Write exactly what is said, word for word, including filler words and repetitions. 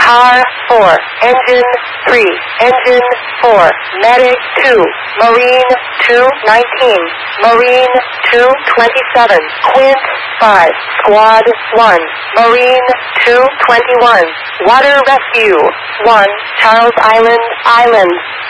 Car four, engine three, engine four, medic two, marine two nineteen, marine two twenty-seven, quint five, squad one, marine two twenty-one, water rescue one, Charles Island, Island.